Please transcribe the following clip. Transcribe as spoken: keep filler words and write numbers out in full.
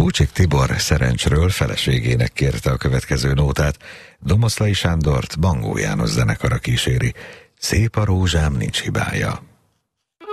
Bucsik Tibor Szerencsről feleségének kérte a következő nótát, Domoszlai Sándort Bangó János zenekara kíséri. Szép a rózsám, nincs hibája.